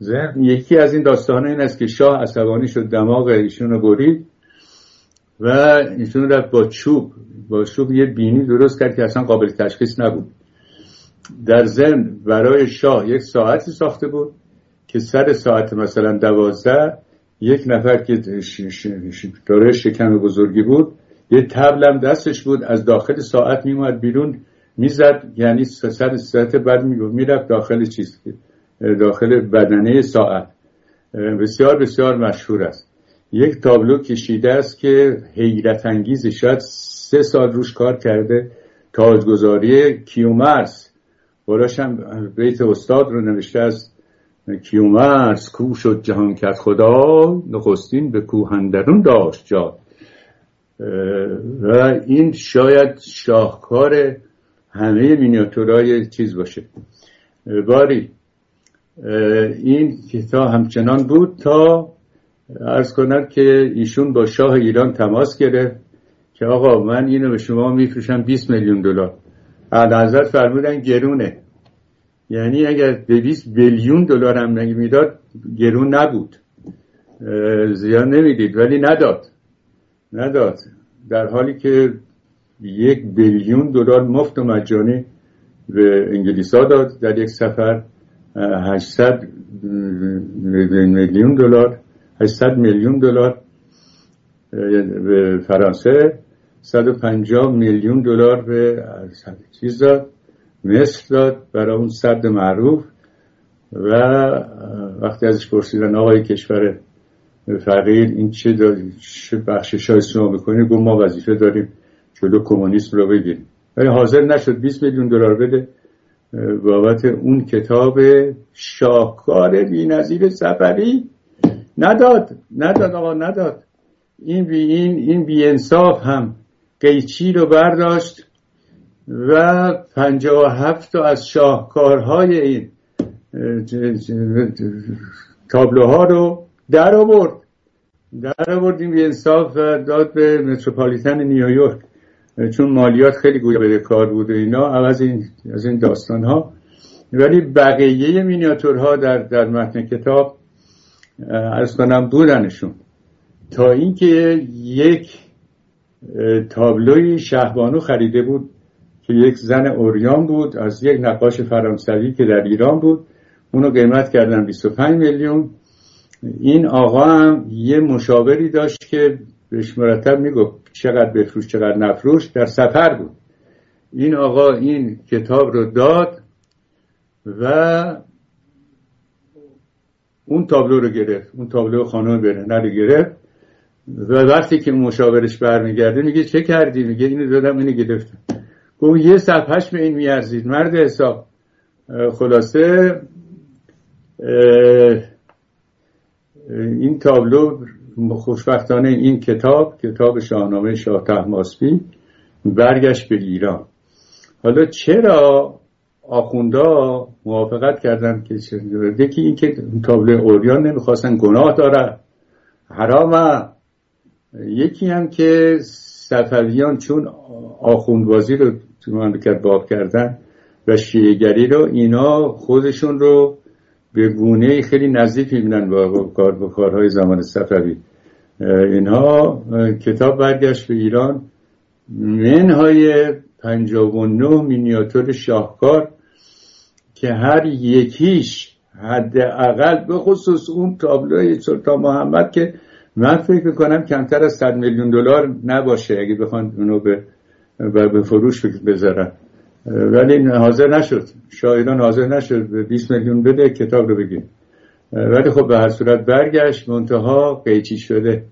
یکی از این داستانه این است که شاه عصبانی شد، دماغ ایشون رو برید و ایشون رفت با چوب یه بینی درست کرد که اصلا قابل تشخیص نبود. در ضمن برای شاه یک ساعتی ساخته بود که سر ساعت مثلا 12 یک نفر که داره شکم بزرگی بود یه طبلم دستش بود، از داخل ساعت میومد بیرون میزد، یعنی سر ساعت بعد میرفت داخل بدنه ساعت. بسیار بسیار مشهور است. یک تابلو کشیده است که حیرت انگیز، شاید 3 سال روش کار کرده، تاجگذاری کیومرث، براش هم بیت استاد رو نوشته است: کیومرث کو شد جهان کرد خدا، نخستین به کوه اندرون داشت جا. و این شاید شاهکار همه مینیاتورهای چیز باشه. باری این کتاب همچنان بود تا عرض کنم که ایشون با شاه ایران تماس گرفت که آقا من اینو به شما میفروشم 20 میلیون دلار. اعلیحضرت فرمودن گرونه، یعنی اگر 200 بیلیون دلار هم میداد گرون نبود، زیان نمیدید، ولی نداد در حالی که 1 بیلیون دلار مفت و مجانی به انگلیسا داد در یک سفر، 800 میلیون دلار به فرانسه، 150 میلیون دلار به چیز داد، مصر داد برای اون سد معروف. و وقتی ازش پرسیدن آقای کشور فقیر این چه بخششای شما میکنی؟ گفت ما وظیفه داریم جلو کمونیسم رو بگیریم. ولی حاضر نشد 20 میلیون دلار بده بابت اون کتاب شاهکار بی‌نظیر صفوی. نداد. این بی‌انصاف هم قیچی رو برداشت و 57 تا از شاهکارهای این تابلوها رو در آورد این بی‌انصاف و داد به متروپولیتن نیویورک، چون مالیات خیلی گویا به کار بود و اینا، عوض از این داستان ها. ولی بقیه مینیاتورها در متن کتاب عرض کنم بودنشون، تا اینکه یک تابلوی شهبانو خریده بود که یک زن اوریان بود از یک نقاش فرانسوی که در ایران بود، اونو قیمت کردن 25 میلیون. این آقا هم یه مشاوری داشت که بهش مرتب میگفت چقدر بفروش چقدر نفروش، در سفر بود. این آقا این کتاب رو داد و اون تابلو رو گرفت، اون تابلو خانم برهنه رو گرفت و وقتی که مشاورش برمیگرده میگه چه کردی؟ میگه اینو دادم اینو گرفتم. گفت 1 صفحه‌اش به این میارزید مرد حساب. خلاصه این تابلو خوشبختانه این کتاب شاهنامه شاه طهماسبی برگشت به ایران. حالا چرا آخوندا موافقت کردن که یکی این که تابلو اوریان نمیخواستن، گناه داره، حرامه. یکی هم که صفویان چون آخوندبازی رو تو مملکت باب کردن و شیعه‌گری رو، اینا خودشون رو به گونه خیلی نزدیک می‌بینن با کارهای زمان صفوی. اینها کتاب برگشت به ایران، منهای 59 مینیاتور شاهکار که هر یکیش حداقل به خصوص اون تابلوی سلطان محمد که من فکر میکنم کمتر از 100 میلیون دلار نباشه اگه بخوان اونو به فروش بذارن، ولی حاضر نشد، شاعران حاضر نشد به 20 میلیون بده کتاب رو بگیر. ولی خب به هر صورت برگشت، منتها قیچی شده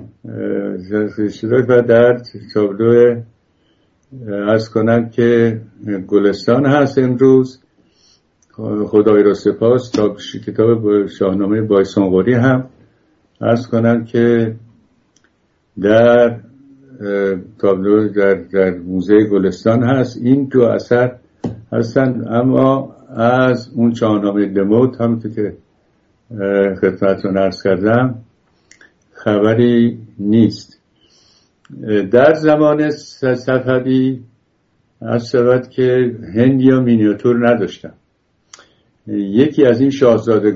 و در تابلو عرض کنم که گلستان هست امروز، خدای را سپاس. تا کتاب شاهنامه بایسانقوری هم عرض کنم که در تابلو در موزه گلستان هست. این 2 اثر هستن، اما از اون شاهنامه لموت همونطور که خدمتتون عرض کردم خبری نیست. در زمان صفوی از شود که هندیا مینیاتور نداشتن. یکی از این شاهزادگان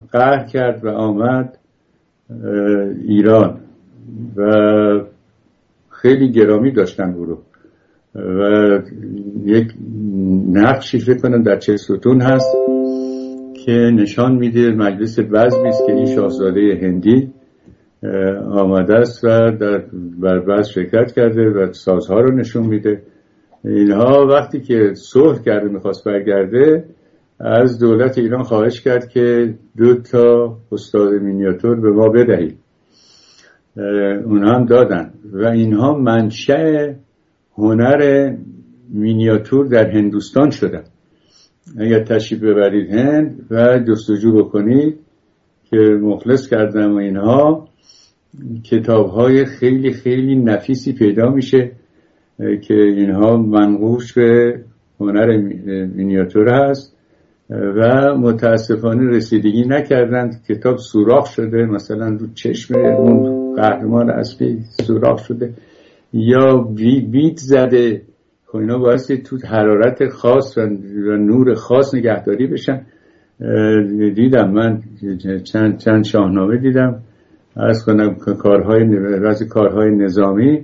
قهر کرد و آمد ایران و خیلی گرامی داشتن او رو و یک نقشی فکر کنم در 40 ستون هست که نشان میده مجلس بزمی است که این شاهزاده هندی آمده است و بر بزم شرکت کرده و سازها رو نشون میده. اینها وقتی که صلح کرده میخواست برگرده از دولت ایران خواهش کرد که 2 استاد مینیاتور به ما بدهید. اونها هم دادن و اینها منشأ هنر مینیاتور در هندوستان شدن. اگر تشریف ببرید هند و جستجو بکنید که مخلص کردم و اینها کتاب‌های خیلی خیلی نفیسی پیدا میشه که اینها منقوش به هنر مینیاتور هست و متاسفانه رسیدگی نکردند. کتاب سوراخ شده، مثلا رو چشم اون قهرمان اصلی سوراخ شده یا بیت زده. خب اینا باعث تو حرارت خاص و نور خاص نگهداری بشن. دیدم من چند شاهنامه دیدم از کنم کارهای نظامی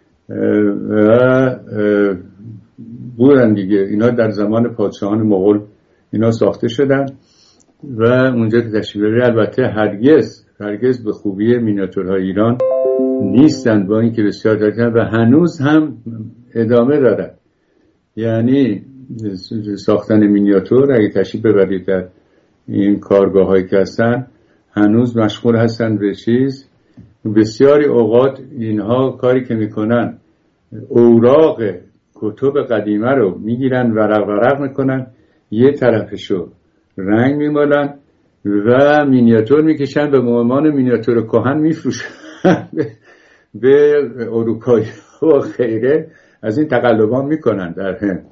و بودن دیگه. اینا در زمان پادشاهان مغول اینا ساخته شدن و اونجا تشریف ببرید. البته هرگز به خوبی مینیاتورهای ایران نیستن، با اینکه بسیار دارن و هنوز هم ادامه دارن. یعنی ساختن مینیاتور اگه تشریف ببرید در این کارگاه هایی که هستن هنوز مشغول هستن به چیز. بسیاری اوقات اینها کاری که میکنن اوراق کتب قدیمه رو میگیرن ورق میکنن، یه طرفشو رنگ میمالن و مینیاتور میکشن به عنوان مینیاتور کهن میفروشن به اروپایی و خیره. از این تقلبان میکنن در هند.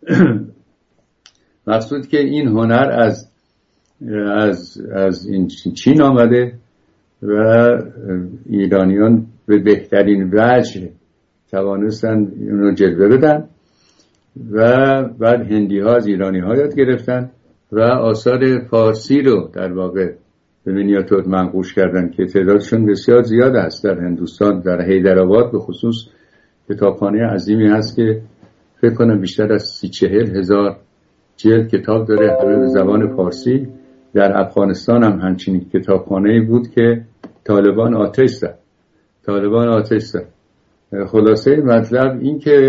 مقصود که این هنر از این چین آمده و ایرانیان به بهترین وجه توانستن اونو جلوه بدن و بعد هندی ها از ایرانی ها یاد گرفتن و آثار فارسی رو در واقع به مینیاتور منقوش کردن که تعدادشون بسیار زیاد است. در هندوستان در حیدرآباد به خصوص کتابخانه عظیمی هست که فکر کنم بیشتر از 30-40 هزار جلد کتاب داره همه به زبان فارسی. در افغانستان هم همچنین کتابخانه‌ای بود که طالبان آتش زد. خلاصه مطلب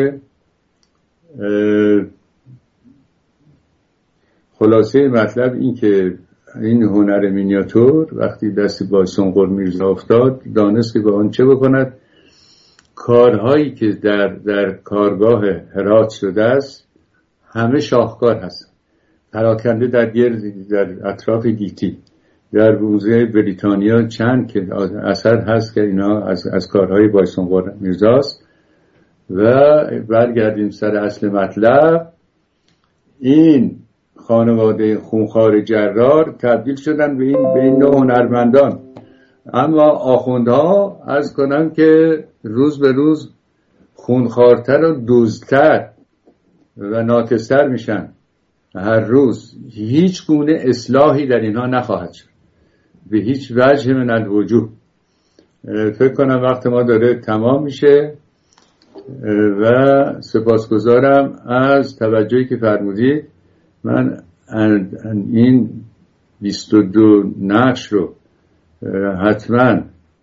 این که این هنر مینیاتور وقتی دست بایسونقر میرزا افتاد دانست که با آن چه بکند. کارهایی که در کارگاه هرات شده است همه شاهکار هست، پراکنده در اطراف گیتی. در موزه بریتانیا چند که اثر هست که اینا از کارهای بایسونقر میرزاست. و برگردیم سر اصل مطلب. این خانواده خونخوار جرار تبدیل شدن به این نوع هنرمندان، اما آخوندها از کنن که روز به روز خونخوارتر و دزدتر و ناکس‌تر میشن. هر روز هیچ گونه اصلاحی در اینها نخواهد شد به هیچ وجه من الوجوه. فکر کنم وقت ما داره تمام میشه و سپاسگزارم از توجهی که فرمودید. من این 22 نقش رو حتما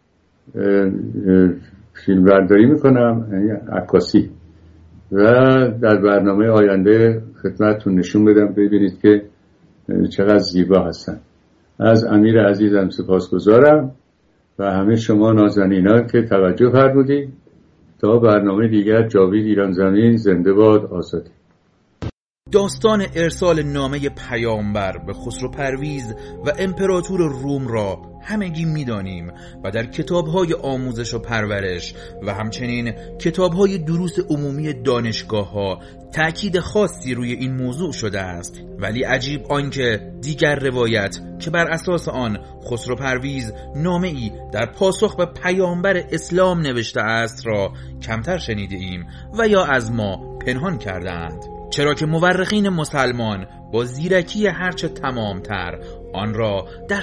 فیلم برداری میکنم، عکاسی، و در برنامه آینده خدمتتون نشون بدم ببینید که چقدر زیبا هستن. از امیر عزیزم سپاسگزارم و همه شما نازنینا که توجه فرمودید. تا برنامه دیگر، جاوید ایران زمین زنده باد آزادی. داستان ارسال نامه پیامبر به خسرو پرویز و امپراتور روم را همگی می‌دانیم و در کتاب‌های آموزش و پرورش و همچنین کتاب‌های دروس عمومی دانشگاه‌ها تأکید خاصی روی این موضوع شده است. ولی عجیب آنکه دیگر روایت که بر اساس آن خسرو پرویز نامه‌ای در پاسخ به پیامبر اسلام نوشته است را کمتر شنیده ایم و یا از ما پنهان کردند، چرا که مورخین مسلمان با زیرکی هرچه تمامتر آن را در طول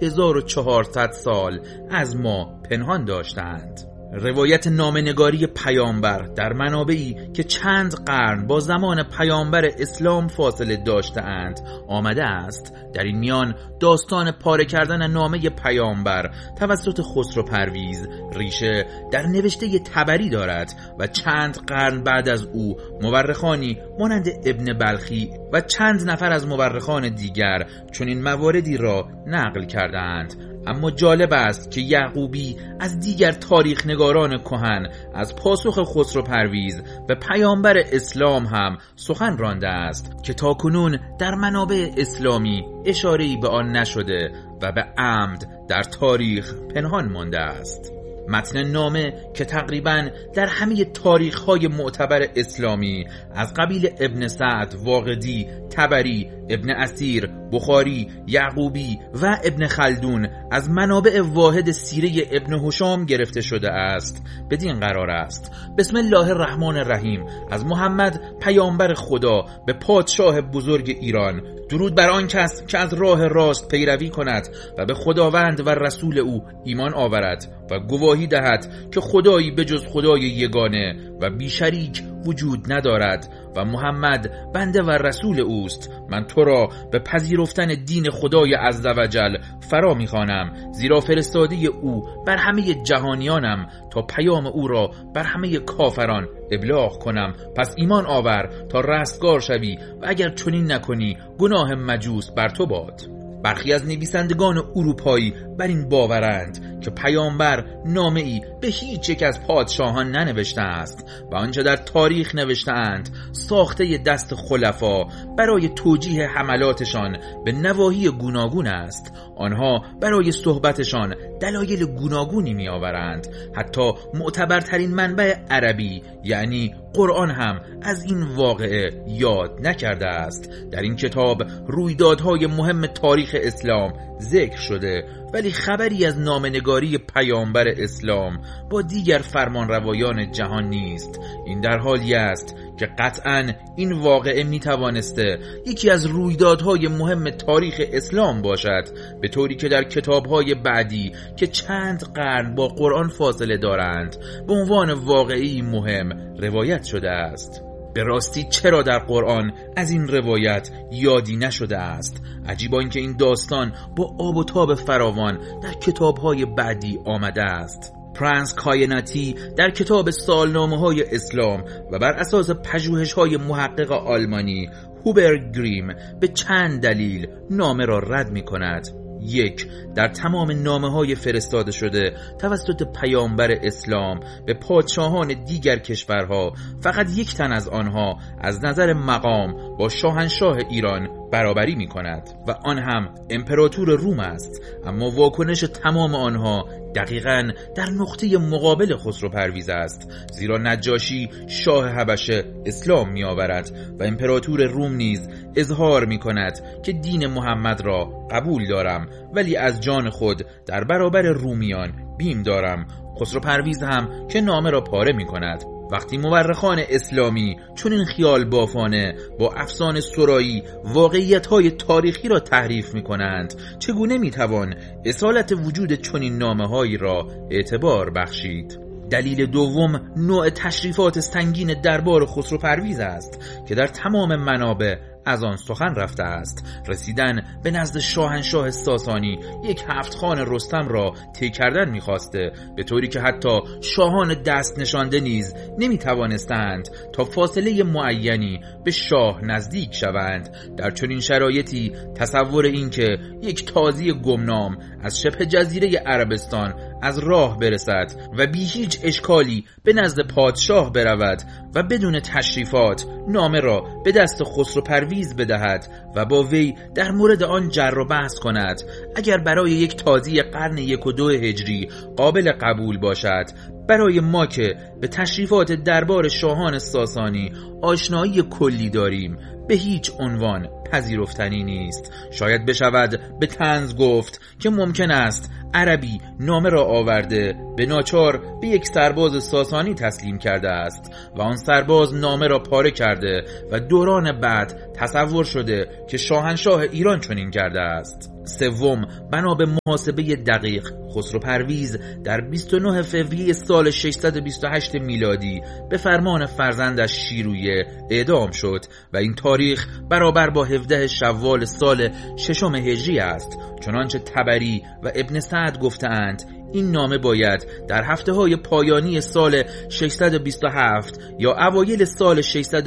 1400 سال از ما پنهان داشتند. روایت نامه‌نگاری پیامبر در منابعی که چند قرن با زمان پیامبر اسلام فاصله داشته‌اند آمده است. در این میان داستان پاره کردن نامه پیامبر توسط خسرو پرویز ریشه در نوشته طبری دارد و چند قرن بعد از او مورخانی مانند ابن بلخی و چند نفر از مورخان دیگر چنین مواردی را نقل کردند. اما جالب است که یعقوبی از دیگر تاریخ نگاران کهن از پاسخ خسرو پرویز به پیامبر اسلام هم سخن رانده است که تاکنون در منابع اسلامی اشاره‌ای به آن نشده و به عمد در تاریخ پنهان مانده است. متن نامه که تقریباً در همه تاریخ‌های معتبر اسلامی از قبیل ابن سعد، واقدی، طبری، ابن اسیر، بخاری، یعقوبی و ابن خلدون از منابع واحد سیره ابن هشام گرفته شده است، بدین قرار است: بسم الله الرحمن الرحیم، از محمد پیامبر خدا به پادشاه بزرگ ایران، درود بر آن کس که از راه راست پیروی کند و به خداوند و رسول او ایمان آورد و گواهی دهد که خدایی به جز خدای یگانه و بی شریک وجود ندارد و محمد بنده و رسول اوست. من تو را به پذیرفتن دین خدای عزوجل فرا می‌خوانم، زیرا فرستاده او بر همه جهانیانم تا پیام او را بر همه کافران ابلاغ کنم. پس ایمان آور تا رستگار شوی و اگر چنین نکنی گناه مجوس بر تو باد. برخی از نویسندگان اروپایی بر این باورند که پیامبر نامه‌ای به هیچ یک از پادشاهان ننوشته است و آنچه در تاریخ نوشته‌اند ساخته دست خلفا برای توجیه حملاتشان به نواحی گوناگون است. آنها برای صحبتشان دلایل گوناگونی می‌آورند. حتی معتبرترین منبع عربی یعنی قرآن هم از این واقعه یاد نکرده است. در این کتاب رویدادهای مهم تاریخ اسلام ذکر شده، ولی خبری از نامه‌نگاری پیامبر اسلام با دیگر فرمانروایان جهان نیست. این در حالی است که قطعاً این واقعه میتوانسته یکی از رویدادهای مهم تاریخ اسلام باشد، به طوری که در کتابهای بعدی که چند قرن با قرآن فاصله دارند به عنوان واقعی مهم روایت شده است. به راستی چرا در قرآن از این روایت یادی نشده است؟ عجیب آنکه این داستان با آب و تاب فراوان در کتابهای بعدی آمده است. پرنس کایناتی در کتاب سالنامه‌های اسلام و بر اساس پژوهش‌های محقق آلمانی هوبر گریم به چند دلیل نامه را رد می‌کند. 1. در تمام نامه‌های فرستاده شده توسط پیامبر اسلام به پادشاهان دیگر کشورها فقط یک تن از آنها از نظر مقام با شاهنشاه ایران برابری می‌کند و آن هم امپراتور روم است، اما واکنش تمام آنها دقیقاً در نقطه مقابل خسرو پرویز است، زیرا نجاشی شاه حبشه اسلام می‌آورد و امپراتور روم نیز اظهار می‌کند که دین محمد را قبول دارم ولی از جان خود در برابر رومیان بیم دارم. خسرو پرویز هم که نامه را پاره می‌کند. وقتی مورخان اسلامی چون این خیال بافانه با افسانه سرایی واقعیت‌های تاریخی را تحریف می‌کنند، چگونه می‌توان اصالت وجود چنین نامه‌هایی را اعتبار بخشید؟ دلیل دوم نوع تشریفات سنگین دربار خسرو پرویز است که در تمام منابع از آن سخن رفته است. رسیدن به نزد شاهنشاه ساسانی یک 7 خان رستم را طی کردن می‌خواسته، به طوری که حتی شاهان دست نشانده نیز نمی‌توانستند تا فاصله معینی به شاه نزدیک شوند. در چنین شرایطی تصور این که یک تازی گمنام از شبه جزیره عربستان از راه برسد و بی هیچ اشکالی به نزد پادشاه برود و بدون تشریفات نامه را به دست خسرو پرویز بدهد و با وی در مورد آن جر و بحث کند، اگر برای یک تازی قرن 1 و 2 هجری قابل قبول باشد، برای ما که به تشریفات دربار شاهان ساسانی آشنایی کلی داریم به هیچ عنوان پذیرفتنی نیست. شاید بشود به طنز گفت که ممکن است عربی نامه را آورده به ناچار به یک سرباز ساسانی تسلیم کرده است و آن سرباز نامه را پاره کرده و دوران بعد تصور شده که شاهنشاه ایران چنین کرده است. سوم، بنا به محاسبه دقیق خسرو پرویز در 29 فوریه سال 628 میلادی به فرمان فرزندش شیرویه اعدام شد و این تاریخ برابر با 17 شوال سال 6 هجری است. چنانچه طبری و ابن سعد گفتند این نامه باید در هفته‌های پایانی سال 627 یا اوایل سال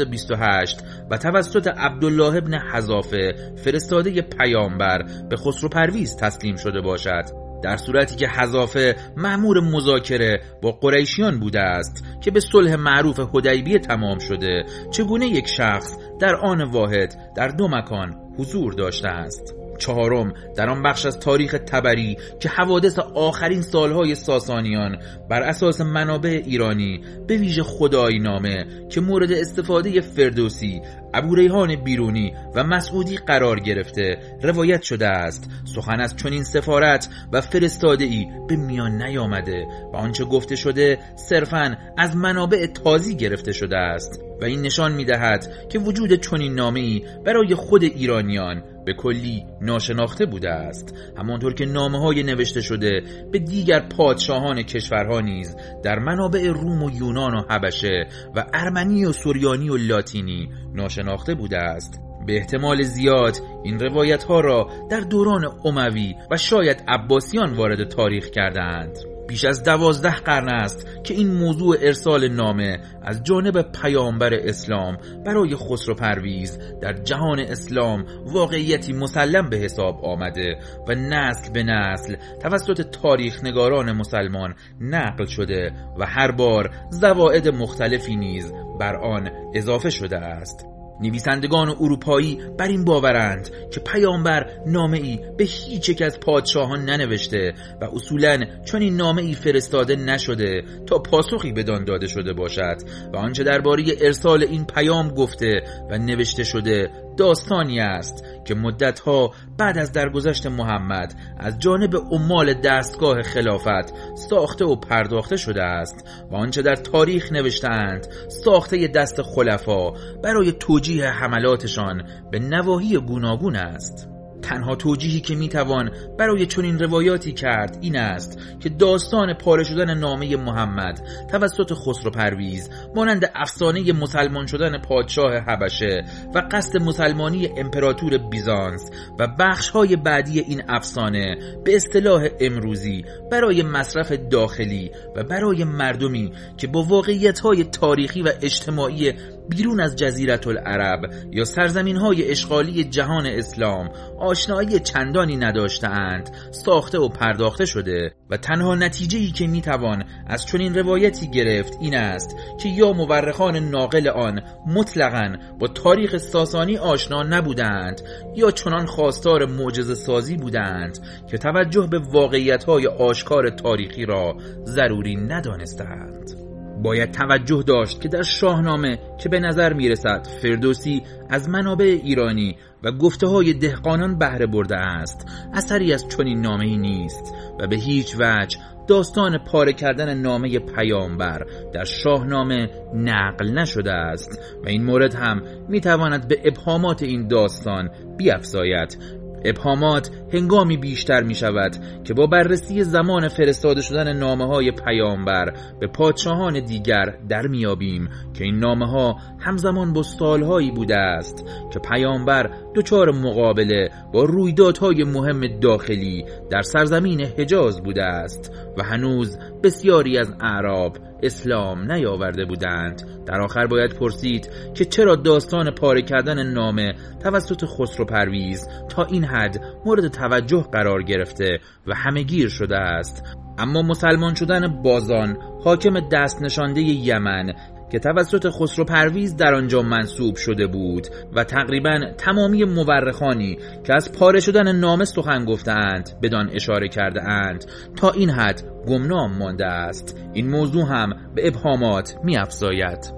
628 و توسط عبدالله ابن حذافه فرستاده پیامبر به خسرو پرویز تسلیم شده باشد، در صورتی که حذافه مأمور مذاکره با قریشیان بوده است که به صلح معروف حدیبیه تمام شده چگونه یک شخص در آن واحد در دو مکان حضور داشته است. چهارم، در آن بخش از تاریخ طبری که حوادث آخرین سالهای ساسانیان بر اساس منابع ایرانی به ویژه خدایی نامه که مورد استفاده فردوسی، ابوریحان بیرونی و مسعودی قرار گرفته روایت شده است، سخن از چنین سفارت و فرستاده‌ای به میان نیامده و آنچه گفته شده صرفاً از منابع تازی گرفته شده است و این نشان می‌دهد که وجود چنین نامه‌ای برای خود ایرانیان به کلی ناشناخته بوده است، همانطور که نامه‌های نوشته شده به دیگر پادشاهان کشورها نیز در منابع روم و یونان و حبشه و ارمنی و سوریانی و لاتینی ناشناخته بوده است. به احتمال زیاد این روایت‌ها را در دوران اموی و شاید عباسیان وارد تاریخ کردند. بیش از 12 قرن است که این موضوع ارسال نامه از جانب پیامبر اسلام برای خسرو پرویز در جهان اسلام واقعیتی مسلم به حساب آمده و نسل به نسل توسط تاریخ نگاران مسلمان نقل شده و هر بار زوائد مختلفی نیز بر آن اضافه شده است. نویسندگان اروپایی بر این باورند که پیامبر نامه‌ای به هیچ یک از پادشاهان ننوشته و اصولاً چون این نامه‌ای فرستاده نشده تا پاسخی بدان داده شده باشد و آنچه درباره ارسال این پیام گفته و نوشته شده داستانی است که مدتها بعد از درگذشت محمد از جانب عمال دستگاه خلافت ساخته و پرداخته شده است و آنچه در تاریخ نوشته‌اند ساخته دست خلفا برای توجیه حملاتشان به نواحی گوناگون است. تنها توجیهی که میتوان برای چنین روایاتی کرد این است که داستان پاره شدن نامه محمد توسط خسرو پرویز مانند افسانه مسلمان شدن پادشاه حبشه و قصد مسلمانی امپراتور بیزانس و بخش‌های بعدی این افسانه به اصطلاح امروزی برای مصرف داخلی و برای مردمی که با واقعیت‌های تاریخی و اجتماعی بیرون از جزیره العرب یا سرزمین‌های اشغالی جهان اسلام آشنایی چندانی نداشته‌اند ساخته و پرداخته شده و تنها نتیجه‌ای که میتوان از چنین روایتی گرفت این است که یا مورخان ناقل آن مطلقاً با تاریخ ساسانی آشنا نبودند یا چنان خواستار معجزه سازی بودند که توجه به واقعیت‌های آشکار تاریخی را ضروری ندانستند. باید توجه داشت که در شاهنامه که به نظر میرسد فردوسی از منابع ایرانی و گفته‌های دهقانان بهره برده است اثری از چنین نامه‌ای نیست و به هیچ وجه داستان پاره کردن نامه پیامبر در شاهنامه نقل نشده است و این مورد هم میتواند به ابهامات این داستان بیفزاید. ابهامات هنگامی بیشتر می شود که با بررسی زمان فرستاده شدن نامه‌های پیامبر به پادشاهان دیگر در میابیم که این نامه‌ها همزمان با سالهایی بوده است که پیامبر دچار مقابله با رویدادهای مهم داخلی در سرزمین حجاز بوده است و هنوز بسیاری از اعراب اسلام نیاورده بودند. در آخر باید پرسید که چرا داستان پاره کردن نامه توسط خسرو پرویز تا این حد مورد توجه قرار گرفته و همه‌گیر شده است، اما مسلمان شدن بازان حاکم دست نشانده یمن که توسط خسرو پرویز در آنجا منصوب شده بود و تقریبا تمامی مورخانی که از پاره شدن نامه سخن گفتند بدان اشاره کرده اند تا این حد گمنام مانده است. این موضوع هم به ابهامات می افزاید.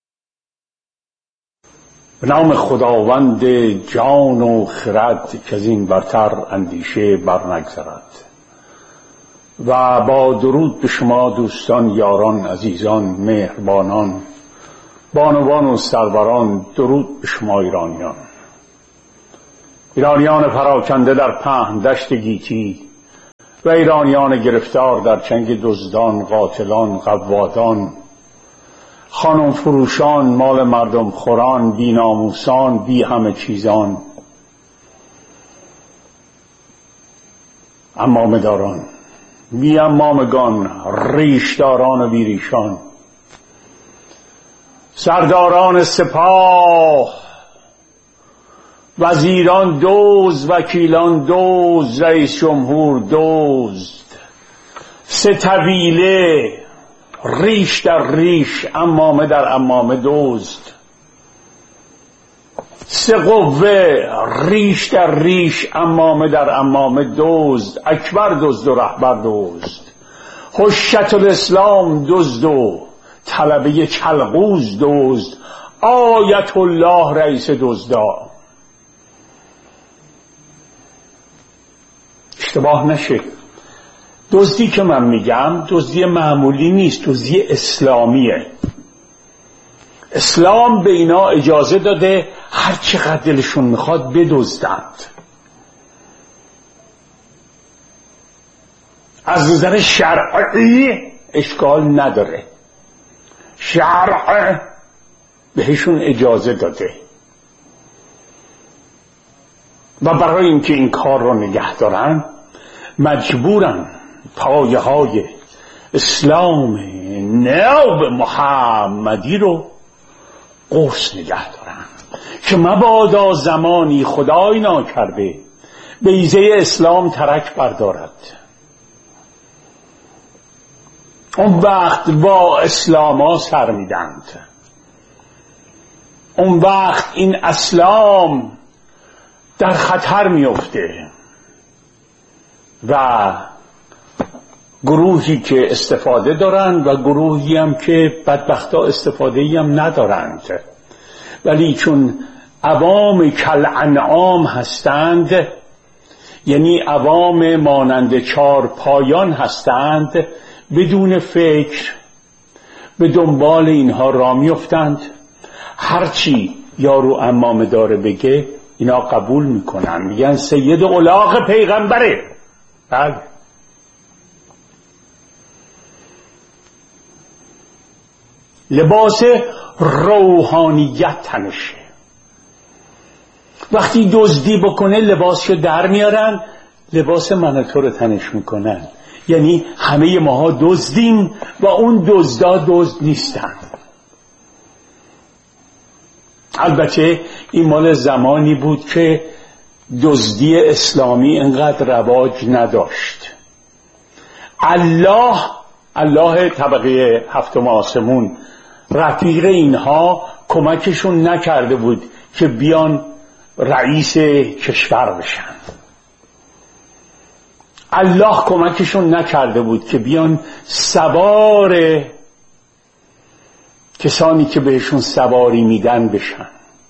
به نام خداوند جان و خرد که از این برتر اندیشه برنگذرد و با درود به شما دوستان، یاران، عزیزان، مهربانان، بانوان و سروران، درود به شما ایرانیان. ایرانیان پراکنده در پهن دشت گیتی و ایرانیان گرفتار در چنگ دزدان، قاتلان، قوادان، خانم فروشان، مال مردم خوران، بی ناموسان، بی همه چیزان، عمامه داران، بی عمامگان، ریشداران و بی ریشان، سرداران سپاه، وزیران دزد، وکیلان دزد، رئیس جمهور دزد، سه طویله ریش در ریش، عمامه در عمامه دزد، سه قوه ریش در ریش، عمامه در عمامه دزد، اکبر دزد و رهبر دزد، حشت الاسلام دزد و طلبه چلغوز دزد، آیت الله رئیس دزدا. اشتباه نشه، دزدی که من میگم دزدی معمولی نیست، دزدی اسلامیه. اسلام به اینا اجازه داده هر چقدر دلشون میخواد بدزدند. از نظر شرعی اشکال نداره، شرع بهشون اجازه داده و برای اینکه این کار رو نگه دارن مجبورن پایه های اسلام ناب محمدی رو قرص نگه دارن که مبادا زمانی خدای ناکرده بیضه اسلام ترک بردارد، اون وقت با اسلاما سر میدند، اون وقت این اسلام در خطر میفته و گروهی که استفاده دارند و گروهی هم که بدبختا استفاده‌ای هم ندارند، ولی چون عوام کالانعام هستند، یعنی عوام مانند چار پایان هستند، بدون فکر به دنبال اینها را میافتند. هرچی یارو عمامه داره بگه اینا قبول میکنن، میگن سید الاغ پیغمبره. بله، لباس روحانیت تنشه. وقتی دزدی بکنه لباسشو در میارن، لباس من تو رو تنش میکنن، یعنی همه ماها دزدیم و اون دزدا دزد نیستن. البته این مال زمانی بود که دزدی اسلامی انقدر رواج نداشت. الله طبقه هفتم آسمون رفیق اینها کمکشون نکرده بود که بیان رئیس کشور بشن. الله کمکشون نکرده بود که بیان سوار کسانی که بهشون سواری میدن بشن.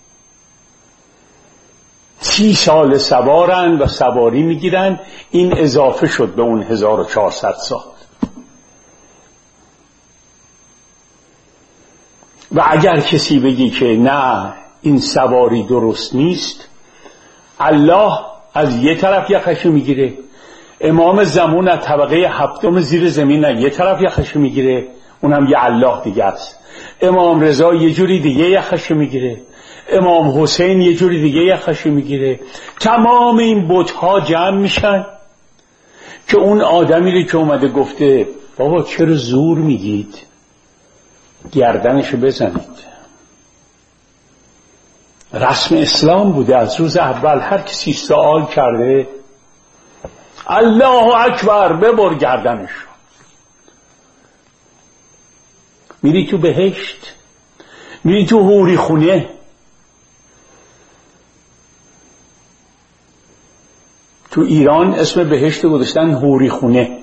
30 سال سوارن و سواری میگیرن، این اضافه شد به اون 1400 سال. و اگر کسی بگی که نه این سواری درست نیست، الله از یه طرف یخشو میگیره، امام زمان از طبقه هفتم زیر زمین از یه طرف یخشو میگیره، اونم یه الله دیگه است. امام رضا یه جوری دیگه یخشو میگیره، امام حسین یه جوری دیگه یخشو میگیره. تمام این بت‌ها جمع میشن که اون آدمی رو که اومده گفته بابا چرا زور میگید، گردنشو بزنید. رسم اسلام بوده از روز اول. هر کسی سوال کرده الله اکبر ببر گردنشو. میری تو بهشت، میری تو حوری خونه. تو ایران اسم بهشت گذاشتن حوری خونه.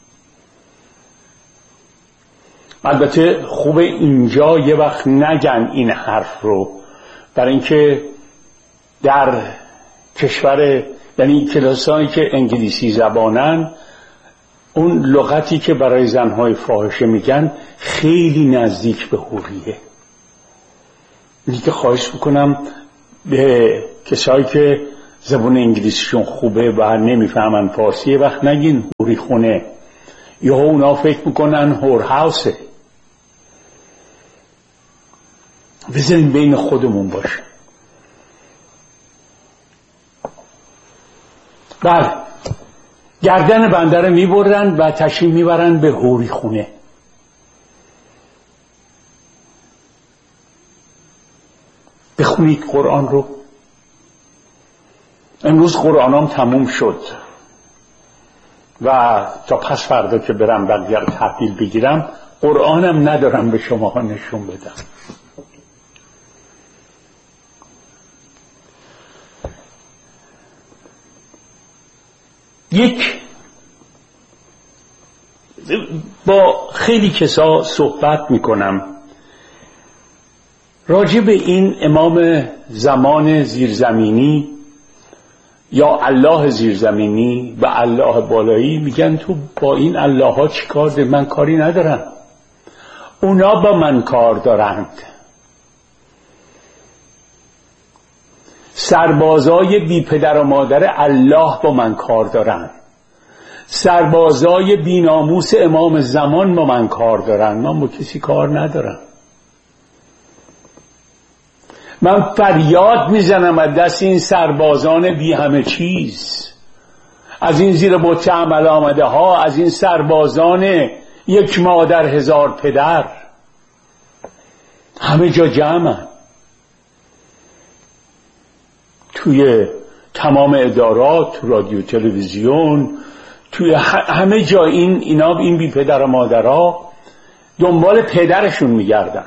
البته خوبه اینجا یه وقت نگن این حرف رو، برای اینکه در کشور، یعنی کلاسایی که انگلیسی زبانن، اون لغتی که برای زنهای فاحشه میگن خیلی نزدیک به حوریه. اینی که خواهش میکنم به کسایی که زبون انگلیسیشون خوبه و نمیفهمن فارسی، وقت نگین هوری خونه، یا اونا فکر میکنن هور هاوسه. بذارین بین خودمون باشه. بله، گردن بنده رو میبرن و تشریف میبرن به هوری خونه. بخونید قرآن رو. امروز قرآنم تموم شد و تا پس فردا که برم بقیه رو تحویل بگیرم قرآنم ندارم به شما نشون بدم. با خیلی کسا صحبت میکنم راجع به این امام زمان زیرزمینی یا الله زیرزمینی و الله بالایی. میگن تو با این الله ها چی کار داری؟ من کاری ندارم، اونا با من کار دارند. سربازای بی پدر و مادر الله با من کار دارند، سربازای بی ناموس امام زمان با من کار دارند. من با کسی کار ندارم. من فریاد میزنم از دست این سربازان بی همه چیز، از این زیر بت عمل آمده ها، از این سربازان یک مادر هزار پدر، همه جا جمعن، توی تمام ادارات، تو رادیو تلویزیون، توی همه جا این بی پدر و مادرها دنبال پدرشون میگردن.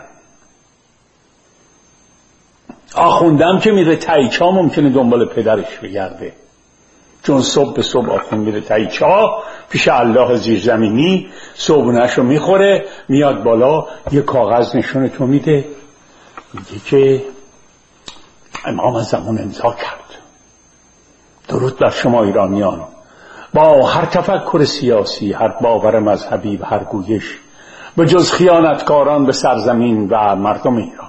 آخوندم که میره تایچا ممکنه دنبال پدرش بگرده، چون صبح به صبح آخوند میره تایچا پیش الله زیرزمینی، صبحونه‌ش رو میخوره، میاد بالا یه کاغذ نشون تو میده، میگه که امام زمان امضا کرد. درود بر شما ایرانیان، با هر تفکر سیاسی، هر باور مذهبی و هر گویش، به جز خیانتکاران به سرزمین و مردم ایران،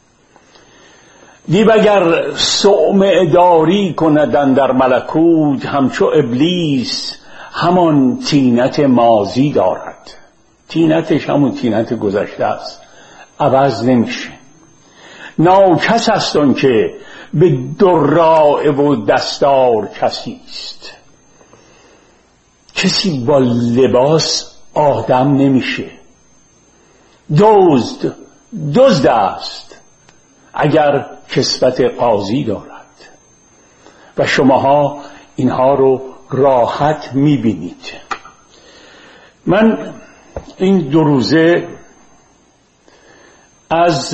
دیو اگر صومعه داری کندن در ملکوت، همچو ابلیس همان طینت ماضی دارد. طینتش همون طینت گذشته است، عوض نمیشه. ناکس است اون که به دراعه و دستار کسی است. کسی با لباس آدم نمیشه. دزد است اگر کسوت قاضی دارد. و شماها اینها رو راحت میبینید. من این 2 روزه از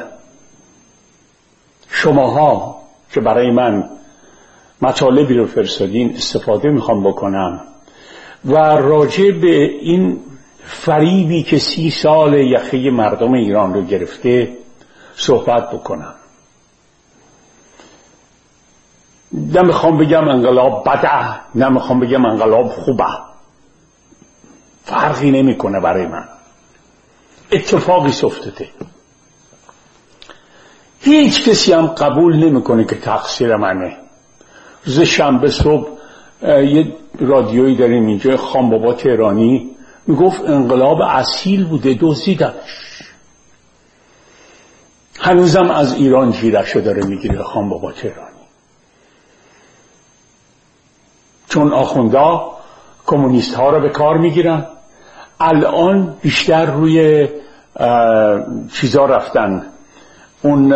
شماها که برای من مطالبی رو فرستادین استفاده میخوام بکنم و راجع به این فریبی که 30 سال یخه مردم ایران رو گرفته صحبت بکنم. نمیخوام بگم انقلاب بده، نمیخوام بگم انقلاب خوبه، فرقی نمیکنه برای من. اتفاقی افتاده. هیچ کسی هم قبول نمیکنه که تقصیر منه. روز شنبه صبح یه رادیویی داریم اینجا، خان بابا تهرانی میگفت انقلاب اصیل بوده، دزدیدنش. هنوزم از ایران جیرشو داره میگیره خان بابا تهرانی، چون آخوندا کمونیست ها رو به کار میگیرن. الان بیشتر روی چیزا رفتن. اون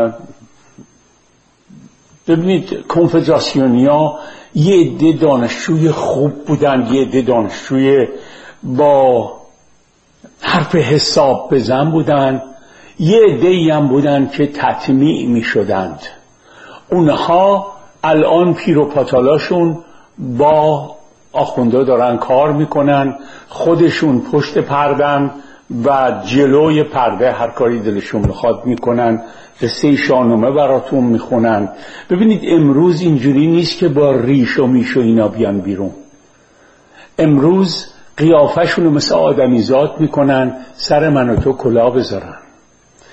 ببینید کنفدراسیونیا یه عده دانشجوی خوب بودن، یه عده دانشجوی با حرف حساب بزن بودن، یه عده‌ای هم بودن که تطمیع می شدند. اونها الان پیر و پاتالاشون با آخونده دارن کار میکنن، خودشون پشت پردن و جلوی پرده هر کاری دلشون میخواد میکنن، قصه شاهنامه براتون میخونن. ببینید امروز اینجوری نیست که با ریش و میش و اینا بیان بیرون. امروز قیافشونو مثل آدمیزاد میکنن، سر من و تو کلاه بذارن.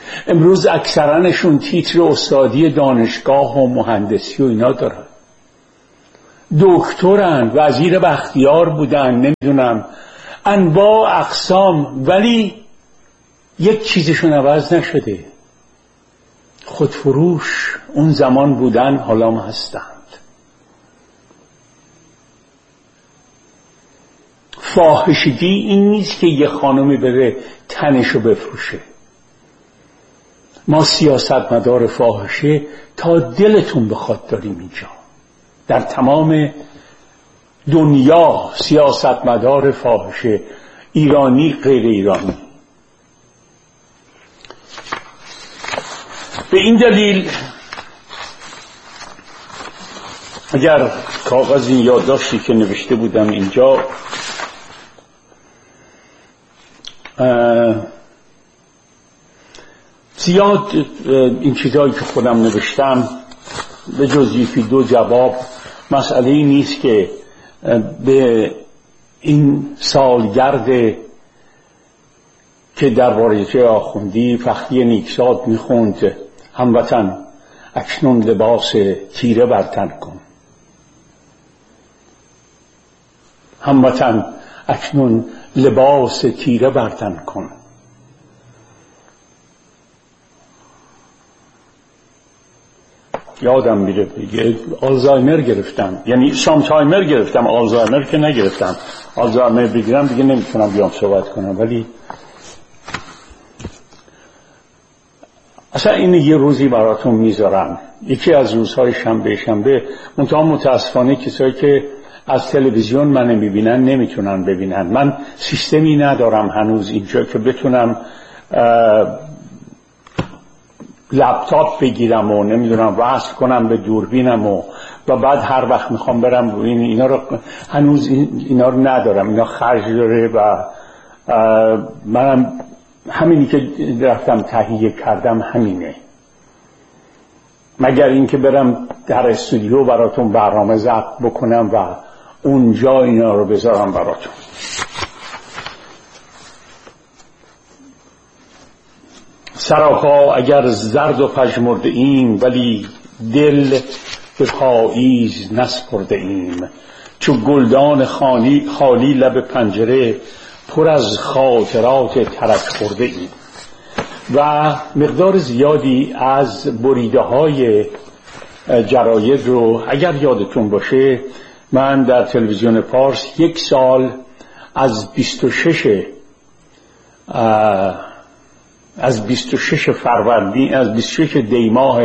امروز اکثرانشون تیتر استادی دانشگاه و مهندسی و اینا دارن. دکترن، وزیر بختیار بودن، نمیدونم انواع اقسام، ولی یک چیزشون عوض نشده. خودفروش اون زمان بودن، حالا هم هستند. فاحشگی این نیست که یه خانمی بره تنشو بفروشه. ما سیاستمدار فاحشه تا دلتون بخواد داریم اینجا، در تمام دنیا سیاستمدار فاحشه، ایرانی غیر ایرانی. به این دلیل اگر کاغذ این یادداشتی که نوشته بودم اینجا، زیاد این چیزهایی که خودم نوشتم به جز یکی دو جواب، مسئله ای نیست که به این سالگرد که در واریجه آخوندی فخری نیکزاد میخوند هموطن اکنون لباس تیره بر تن کن، هموطن اکنون لباس تیره بر تن کن. یادم میره آلزایمر گرفتم، یعنی سامتایمر گرفتم، آلزایمر که نگرفتم. آلزایمر بگیرم دیگه نمیتونم بیام صحبت کنم، ولی اصلا این یه روزی براتون میذارم، یکی از روزهای شنبه. منتها متاسفانه کسایی که از تلویزیون من میبینن نمیتونن ببینن. من سیستمی ندارم هنوز اینجا که بتونم لپتاپ بگیرم و نمیدونم وصل کنم به دوربینم و بعد هر وقت میخوام برم رو اینا رو هنوز اینا رو ندارم. اینا خرج داره و منم همینی که رفتم تهیه کردم همینه، مگر اینکه برم در استودیو براتون برنامه ضبط بکنم و اونجا اینا رو بذارم براتون. سراپا اگر زرد و پژمرده ایم، ولی دل به پاییز نسپرده ایم. چو گلدان خالی لب پنجره، پر از خاطرات ترک خورده ایم. و مقدار زیادی از بریده های جراید رو اگر یادتون باشه، من در تلویزیون پارس یک سال از 26 فروردین، از 26 دی ماه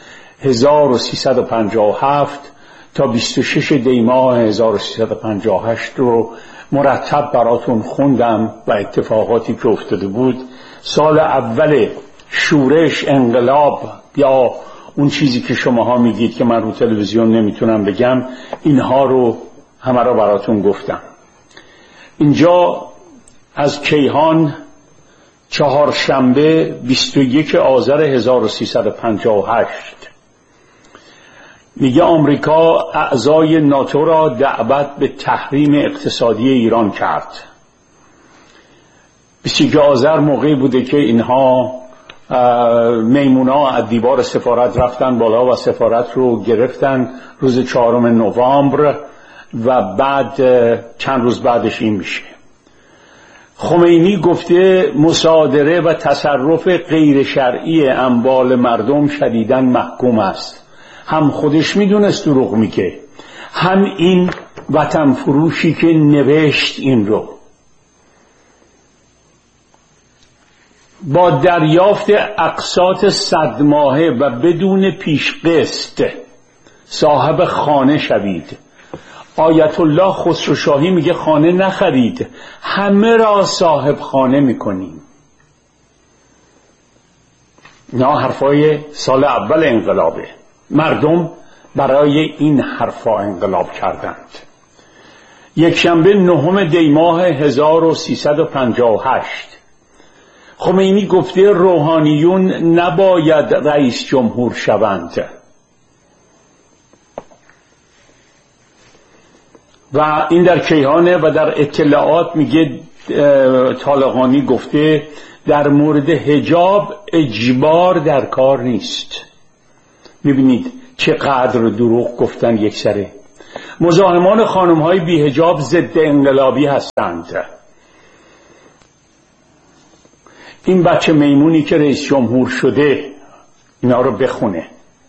1357 تا 26 دی ماه 1358 رو مرتب براتون خوندم و اتفاقاتی که افتاده بود. سال اول شورش، انقلاب، یا اون چیزی که شماها میگید که من رو تلویزیون نمیتونم بگم، اینها رو همه رو براتون گفتم. اینجا از کیهان، چهارشنبه 21 آذر 1358 میگه آمریکا اعضای ناتو را دعوت به تحریم اقتصادی ایران کرد. 21 آذر موقعی بوده که اینها میمونا از دیوار سفارت رفتن بالا و سفارت رو گرفتن روز 4 نوامبر و بعد چند روز بعدش این میشه. خمینی گفته مصادره و تصرف غیر شرعی اموال مردم شدیداً محکوم است. هم خودش میدونست دروغ میگه، هم این وطن فروشی که نوشت این رو. با دریافت اقساط 100 ماهه و بدون پیش قسط صاحب خانه شوید. آیت الله خسروشاهی میگه خانه نخرید، همه را صاحب خانه میکنیم. نه حرفای سال اول انقلابه. مردم برای این حرفا انقلاب کردند. یک شنبه 9 دی ماه 1358 خمینی گفته روحانیون نباید رئیس جمهور شوند. و این در کیهانه. و در اطلاعات میگه طالقانی گفته در مورد حجاب اجبار در کار نیست. میبینید چقدر دروغ گفتن یک سره. مزاحمان خانم‌های بی‌حجاب ضد انقلابی هستند. این بچه میمونی که رئیس جمهور شده اینا رو بخونه.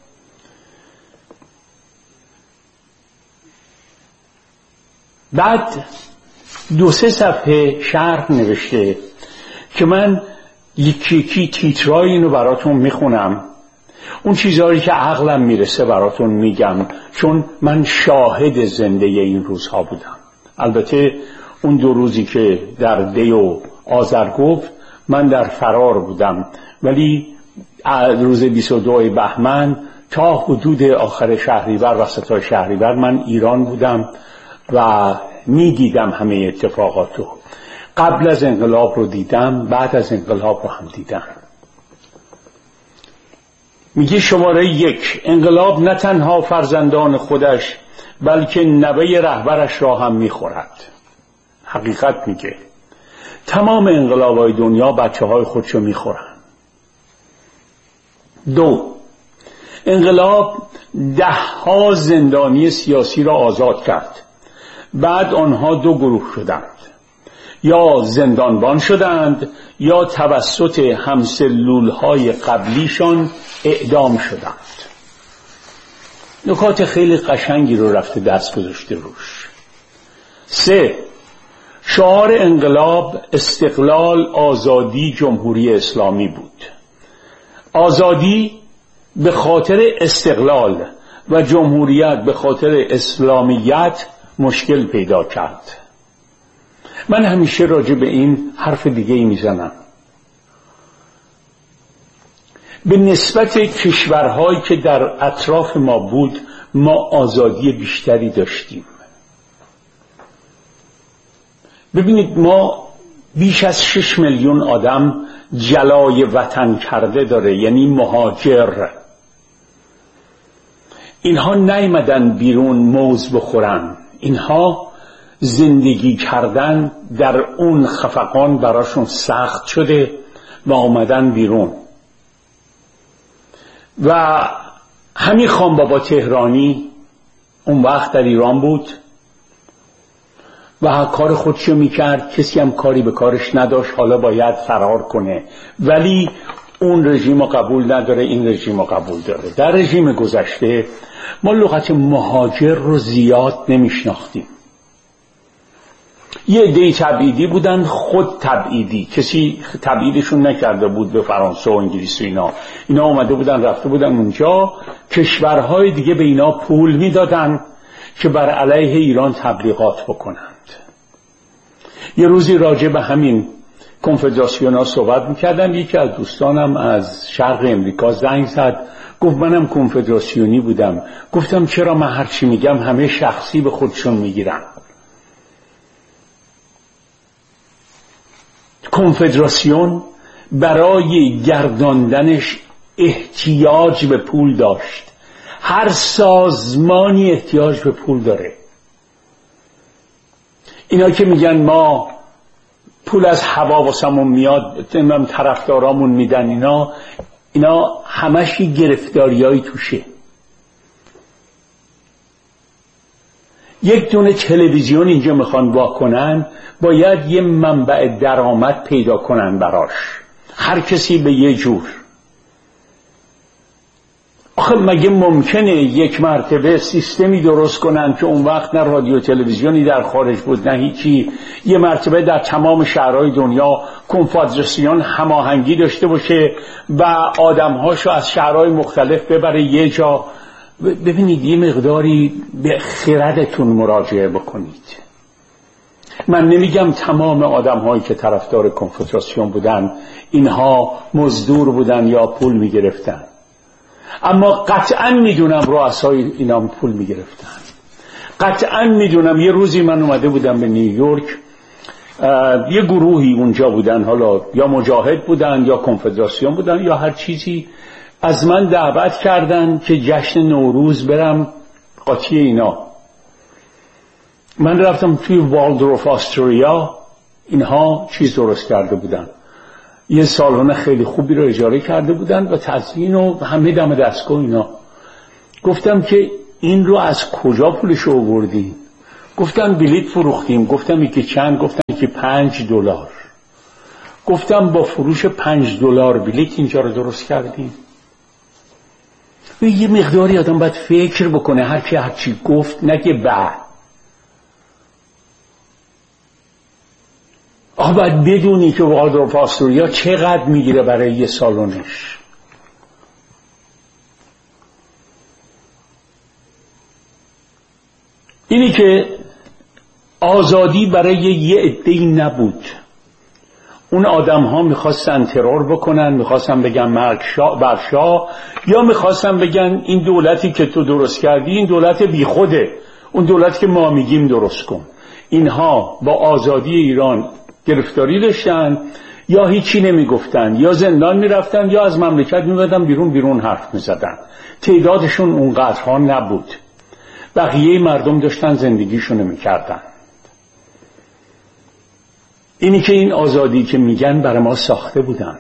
بعد 2-3 صفحه شرح نوشته که من یکی تیترای اینو براتون میخونم، اون چیزهایی که عقلم میرسه براتون میگم، چون من شاهد زنده این روزها بودم. البته اون 2 روزی که در دی و آذر گفت من در فرار بودم، ولی روز 22 بهمن تا حدود آخر شهریور، وسطای شهریور من ایران بودم و میدیدم همه اتفاقاتو. قبل از انقلاب رو دیدم، بعد از انقلاب رو هم دیدم. میگه شماره 1: انقلاب نه تنها فرزندان خودش بلکه نوه رهبرش را هم میخورد. حقیقت میگه تمام انقلاب‌های دنیا بچه‌های خودشو میخورن. 2: انقلاب 10 زندانی سیاسی را آزاد کرد. بعد آنها 2 گروه شدند، یا زندانبان شدند یا توسط همسلولهای قبلیشان اعدام شدند. نکات خیلی قشنگی رو رفته دست گذاشته روش. 3: شعار انقلاب استقلال، آزادی، جمهوری اسلامی بود. آزادی به خاطر استقلال و جمهوریت به خاطر اسلامیت مشکل پیدا کرد. من همیشه راجع به این حرف دیگه ای میزنم. به نسبت کشورهایی که در اطراف ما بود ما آزادی بیشتری داشتیم. ببینید ما بیش از 6 میلیون آدم جلای وطن کرده داره، یعنی مهاجر. اینها نیامدن بیرون موز بخورن، اینها زندگی کردن در اون خفقان براشون سخت شده و آمدن بیرون. و همین خان بابا تهرانی اون وقت در ایران بود و کار خودشو میکرد، کسی هم کاری به کارش نداشت، حالا باید فرار کنه، ولی اون رژیم رو قبول نداره، این رژیم رو قبول داره. در رژیم گذشته ما لغت مهاجر رو زیاد نمیشناختیم. یه عده تبعیدی بودن، خود تبعیدی، کسی تبعیدشون نکرده بود به فرانسه و انگلیس و اینا آمده بودن رفته بودن اونجا. کشورهای دیگه به اینا پول میدادن که بر علیه ایران تبلیغات بکنند. یه روزی راجع به همین کنفدراسیون ها صحبت میکردم، یکی از دوستانم از شرق امریکا زنگ زد، گفت منم کنفدراسیونی بودم. گفتم چرا؟ من هرچی میگم همه شخصی به خودشون میگیرن. کنفدراسیون برای گرداندنش احتیاج به پول داشت. هر سازمانی احتیاج به پول داره. اینا که میگن ما پول از هوا واسمون میاد، طرفدارامون میدن، اینا همش گرفتاریایی توشه. یک دونه تلویزیون اینجا میخوان واکنن، باید یه منبع درآمد پیدا کنن براش، هر کسی به یه جور. آخه مگه ممکنه یک مرتبه سیستمی درست کنن که اون وقت نه رادیو تلویزیونی در خارج بود نه هیچی، یه مرتبه در تمام شهرهای دنیا کنفدراسیون هماهنگی داشته باشه و آدمهاشو از شهرهای مختلف ببره یه جا؟ ببینید یه مقداری به خردتون مراجعه بکنید. من نمیگم تمام آدم‌هایی که طرفدار کنفدراسیون بودن اینها مزدور بودن یا پول میگرفتن، اما قطعا میدونم رؤسای اینا پول میگرفتن. قطعا میدونم. یه روزی من اومده بودم به نیویورک، یه گروهی اونجا بودن، حالا یا مجاهد بودن یا کنفدراسیون بودن یا هر چیزی، از من دعوت کردن که جشن نوروز برم قاطی اینا. من رفتم توی والدورف آستوریا، اینها چیز درست کرده بودن، یه سالن خیلی خوبی رو اجاره کرده بودن و تزیین و همه دم دستگاه اینا. گفتم که این رو از کجا پولش آوردین؟ گفتم بلیط فروختیم. گفتم یکی چند؟ گفتم یکی $5. گفتم با فروش $5 بلیط اینجا رو درست کردیم؟ یه مقداری آدم باید فکر بکنه، هر کی هر چی گفت نگه باید بدونی که والدورف آستوریا چقدر میگیره برای یه سالنش. اینی که آزادی برای یه عده‌ای نبود. اون آدم ها میخواستن ترور بکنن، میخواستن بگن مرگ بر شاه، یا میخواستن بگن این دولتی که تو درست کردی این دولت بی خوده، اون دولتی که ما میگیم درست کن. اینها با آزادی ایران گرفتاری داشتن، یا هیچی نمیگفتن، یا زندان میرفتن، یا از مملکت میمدن بیرون حرف میزدن. تعدادشون اونقدرها نبود. بقیه مردم داشتن زندگیشونو میکردن. اینی که این آزادی که میگن برای ما ساخته بودن.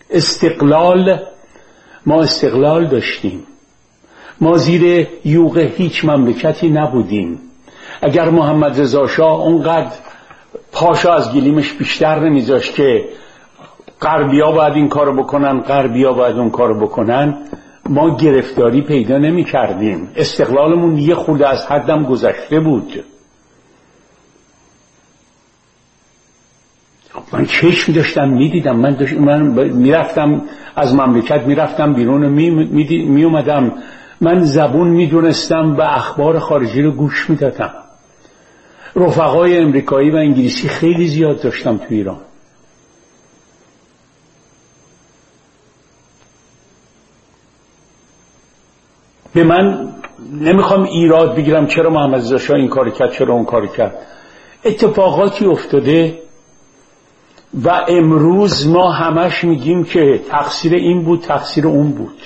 ما استقلال داشتیم. ما زیر یوغ هیچ مملکتی نبودیم. اگر محمد رضا شاه اونقدر پاشا از گلیمش بیشتر نمیذاشت که غربیا باید این کارو بکنن، غربیا باید اون کارو بکنن، ما گرفتاری پیدا نمی کردیم. استقلالمون یه خورده از حدم گذشته بود. من چشم داشتم میدیدم، من میرفتم از مملکت، میرفتم بیرون می اومدم. من زبون میدونستم و اخبار خارجی رو گوش میدادم. رفقای امریکایی و انگلیسی خیلی زیاد داشتم تو ایران. به من نمیخوام ایراد بگیرم چرا محمد رضا شاه این کار کرد، چرا اون کار کرد. اتفاقاتی افتاده و امروز ما همش میگیم که تقصیر این بود، تقصیر اون بود.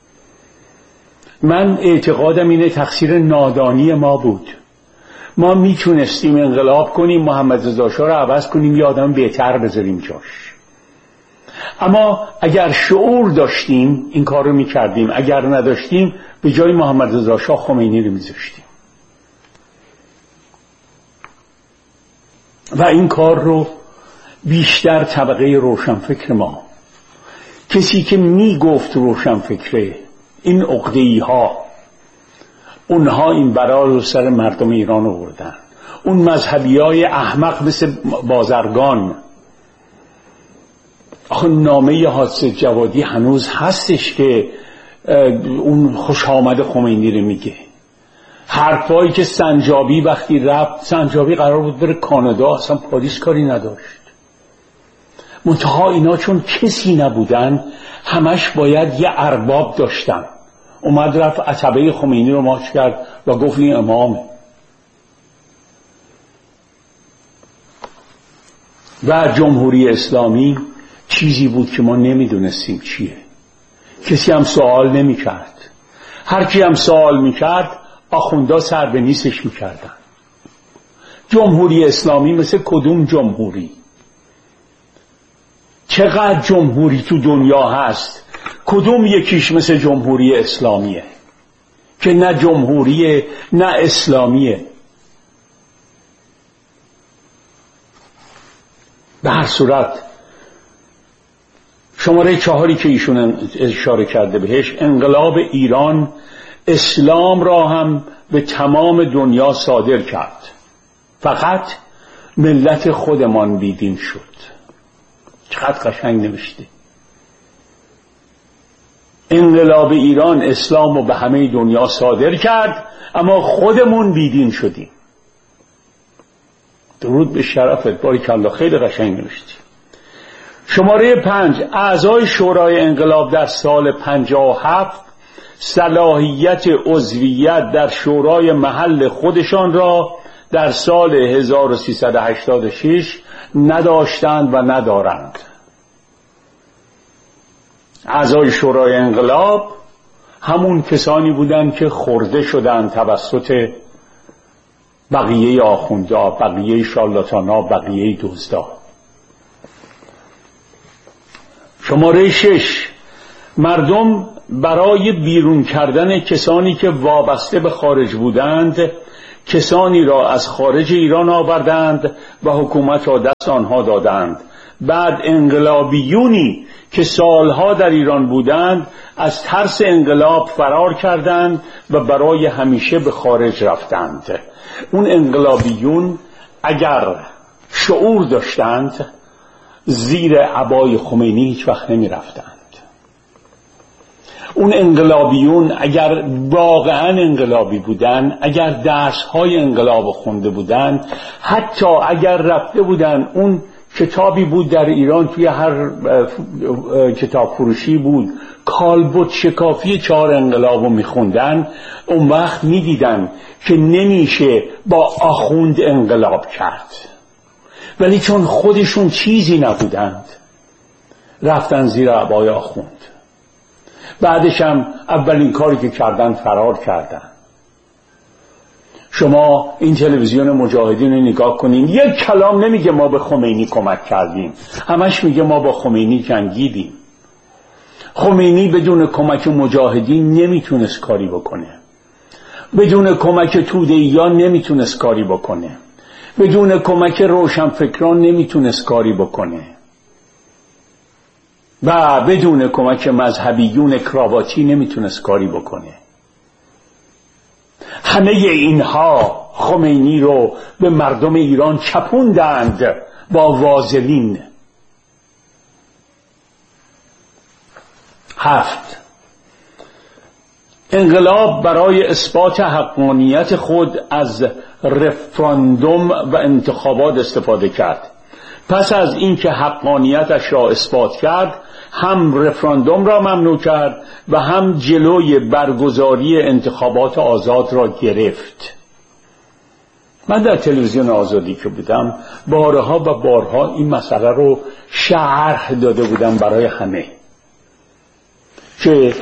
من اعتقادم اینه تقصیر نادانی ما بود. ما میتونستیم انقلاب کنیم، محمد رضا شاه رو عوض کنیم، یه آدم بهتر بذاریم جاش. اما اگر شعور داشتیم این کار رو میکردیم، اگر نداشتیم به جای محمد رضا شاه خمینی رو میذاشتیم. و این کار رو بیشتر طبقه روشنفکر ما، کسی که میگفت روشنفکره، این عقده‌ای ها، اونها این بلا رو سر مردم ایران آوردن. اون مذهبی های احمق مثل بازرگان. آخه نامه حادثه جوادی هنوز هستش که اون خوش آمد خمینی رو میگه. حرفایی که سنجابی وقتی رفت، سنجابی قرار بود بره کانادا، اصلا پاریس کاری نداشت. منتها اینا چون کسی نبودن همش باید یه ارباب داشتن. اومد رفت عتبه خمینی رو ماچ کرد و گفت این امامه. و جمهوری اسلامی چیزی بود که ما نمیدونستیم چیه. کسی هم سوال نمی کرد. هر کی هم سوال می کرد آخوندا سر به نیستش می کردن. جمهوری اسلامی مثل کدوم جمهوری؟ چقدر جمهوری تو دنیا هست؟ کدوم یکیش مثل جمهوری اسلامیه که نه جمهوریه نه اسلامیه؟ به هر صورت شماره 4 که ایشون اشاره کرده بهش، انقلاب ایران اسلام را هم به تمام دنیا صادر کرد، فقط ملت خودمان بیدین شد. چقدر قشنگ نوشته. انقلاب ایران اسلام رو به همه دنیا صادر کرد، اما خودمون بیدین شدیم. درود به شرفت، باریکالله، خیلی قشنگ نوشتی. شماره 5، اعضای شورای انقلاب در سال 57 صلاحیت عضویت در شورای محل خودشان را در سال 1386 نداشتند و ندارند. اعضای شورای انقلاب همون کسانی بودند که خورده شدند توسط بقیه آخوندا، بقیه شارلاتانا، بقیه دزدا. شماره 6، مردم برای بیرون کردن کسانی که وابسته به خارج بودند کسانی را از خارج ایران آوردند و حکومت را دست آنها دادند. بعد انقلابیونی که سالها در ایران بودند از ترس انقلاب فرار کردند و برای همیشه به خارج رفتند. اون انقلابیون اگر شعور داشتند زیر عبای خمینی هیچ وقت نمی رفتند. اون انقلابیون اگر واقعا انقلابی بودن، اگر درس‌های انقلاب خونده بودن، حتی اگر رفته بودن اون کتابی بود در ایران توی هر کتاب فروشی بود کالبد شکافی 4 انقلاب رو میخوندن، اون وقت میدیدن که نمیشه با آخوند انقلاب کرد، ولی چون خودشون چیزی نبودند رفتن زیر عبای آخوند. بعدش هم اولین کاری که کردن فرار کردن. شما این تلویزیون مجاهدین رو نگاه کنین، یک کلام نمیگه ما به خمینی کمک کردیم، همش میگه ما با خمینی جنگیدیم. خمینی بدون کمک مجاهدین نمیتونست کاری بکنه، بدون کمک توده‌ایان نمیتونست کاری بکنه، بدون کمک روشنفکران نمیتونست کاری بکنه و بدون کمک مذهبیون کراواتی نمیتونست کاری بکنه. همه اینها خمینی رو به مردم ایران چپوندند با وازلین. 7. انقلاب برای اثبات حقانیت خود از رفراندوم و انتخابات استفاده کرد. پس از اینکه حقانیتش را اثبات کرد هم رفراندوم را ممنوع کرد و هم جلوی برگزاری انتخابات آزاد را گرفت. من در تلویزیون آزادی که بودم بارها و بارها این مسئله رو شرح داده بودم برای همه که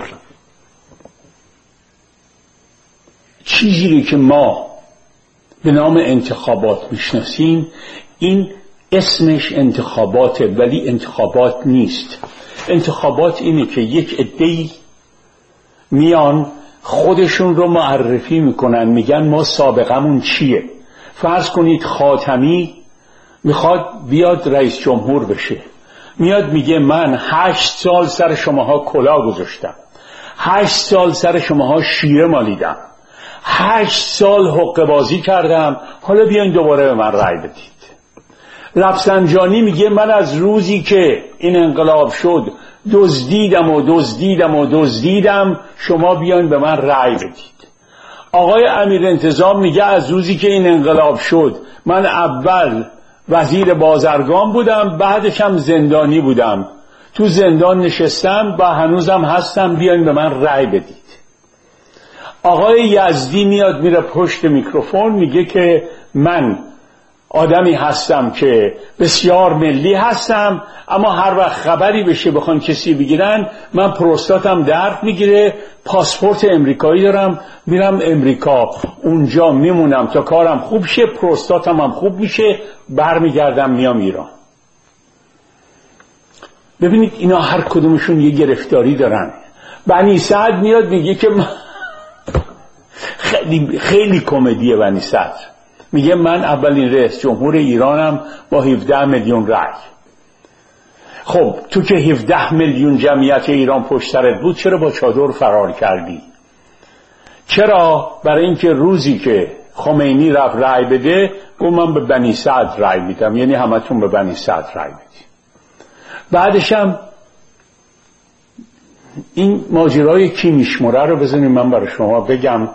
چیزی که ما به نام انتخابات میشناسیم این اسمش انتخاباته، ولی انتخابات نیست. انتخابات اینه که یک عده‌ای میان خودشون رو معرفی میکنن، میگن ما سابقمون چیه. فرض کنید خاتمی میخواد بیاد رئیس جمهور بشه، میاد میگه من 8 سال سر شماها کلاه گذاشتم، 8 سال سر شماها شیره مالیدم، 8 سال حقه بازی کردم، حالا بیاین دوباره به من رأی بدید. رفسنجانی میگه من از روزی که این انقلاب شد دزدیدم، شما بیاین به من رأی بدید. آقای امیر انتظام میگه از روزی که این انقلاب شد من اول وزیر بازرگان بودم، بعدش هم زندانی بودم، تو زندان نشستم و هنوزم هستم، بیاین به من رأی بدید. آقای یزدی میاد میره پشت میکروفون میگه که من آدمی هستم که بسیار ملی هستم، اما هر وقت خبری بشه بخوان کسی بگیرن من پروستاتم درد میگیره، پاسپورت امریکایی دارم، میرم امریکا، اونجا میمونم تا کارم خوب شه، پروستاتم هم خوب میشه، برمیگردم میام ایران. ببینید اینا هر کدومشون یه گرفتاری دارن. بنی سعد میاد میگه که خیلی کمدیه بنی سعد، میگه من اولین رئیس جمهور ایرانم با 17 میلیون رأی. خب تو که 17 میلیون جمعیت ایران پشت سرت بود چرا با چادر فرار کردی؟ چرا؟ برای اینکه روزی که خمینی رفت رأی بده گفت من به بنی سعد رأی میدم، یعنی همتون به بنی سعد رأی بدید. بعدش هم این ماجرای کیمیشموره رو بزنید من برای شما بگم.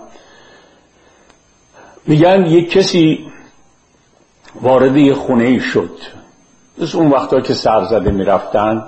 میگن یک کسی وارد یه خونه ای شد، از اون وقتا که سرزده میرفتن،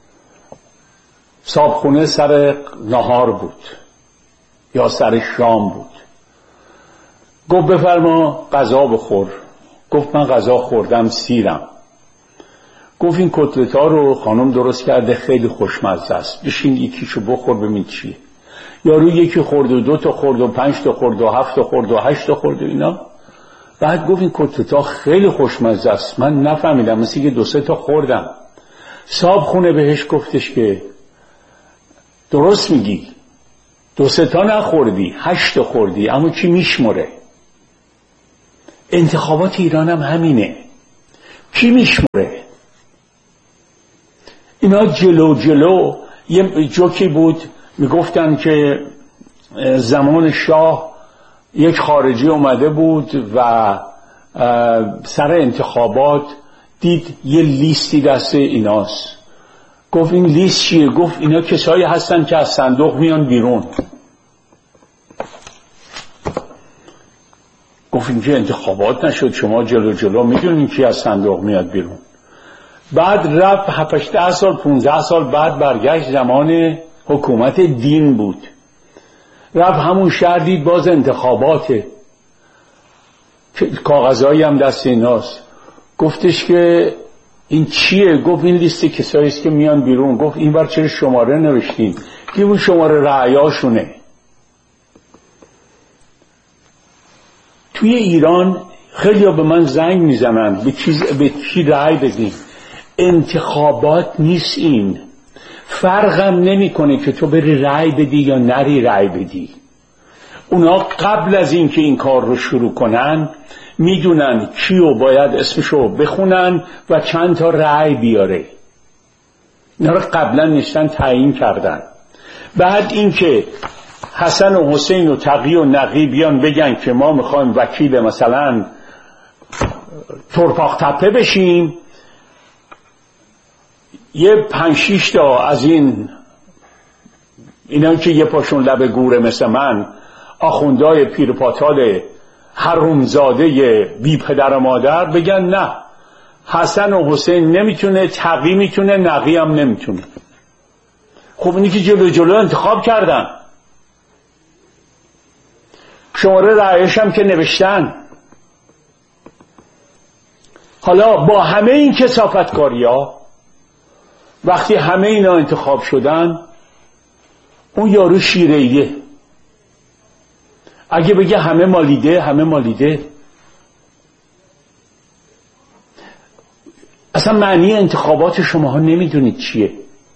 صابخونه سر نهار بود یا سر شام بود. گفت بفرما غذا بخور. گفت من غذا خوردم، سیرم. گفت این کتلتا رو خانم درست کرده خیلی خوشمزه است، بشین یکیشو بخور ببین چیه. یارو یکی خورد و 2 تا خورد و 5 تا خورد و 7 تا خورد و 8 تا خورد و اینا. بعد گفت این کتلتا خیلی خوشمزه است، من نفهمیدم، مثل که 2-3 تا خوردم. صاحب خونه بهش گفتش که درست میگی، 2-3 تا نخوردی، 8 تا خوردی، اما کی میشمره؟ انتخابات ایران هم همینه، کی میشمره؟ اینا جلو یه جوکی بود میگفتن که زمان شاه یک خارجی اومده بود و سر انتخابات دید یه لیستی دست ایناست. گفت این لیست چیه؟ گفت اینا کسایی هستن که از صندوق میان بیرون. گفت اینجا انتخابات نشد، شما جلو میدونین کی از صندوق میاد بیرون. بعد رفت 7-8 سال 15 سال بعد برگشت، زمان حکومت دین بود، رفت همون شهر دید باز انتخاباته، کاغذایی هم دست ایناست. گفتش که این چیه؟ گفت این لیست کسایی است که میان بیرون. گفت این بار چرا شماره نوشتین؟ که اون شماره رأیاشونه. توی ایران خیلی ها به من زنگ میزنن به چی رأی بدیم. انتخابات نیست این، فرقم نمیکنه که تو بری رأی بدی یا نری رأی بدی. اونا قبل از این که این کار رو شروع کنن میدونن کیو باید اسمشو بخونن و چند تا رأی بیاره. اینا رو قبلا نشتن تعیین کردن. بعد این که حسن و حسین و تقی و نقی بیان بگن که ما میخوایم وکیل مثلا تورپاخ تپه بشیم، یه 5-6 تا از اینا که یه پاشون لب گوره مثل من، آخوندهای پیرپاتال حرومزاده بی پدر و مادر، بگن نه حسن و حسین نمیتونه، تقی میتونه، نقی هم نمیتونه. خب اینی که جلو انتخاب کردن، شماره رأیش هم که نوشتن. حالا با همه این کثافتکاری ها وقتی همه اینا انتخاب شدن، اون یارو شیره‌ایه اگه بگه همه مالیده، اصلا معنی انتخابات شماها نمیدونید چیه.